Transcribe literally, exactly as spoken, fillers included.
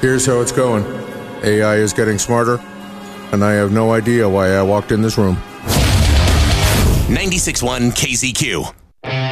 Here's how it's going. A I is getting smarter, and I have no idea why I walked in this room. ninety-six point one K Z Q.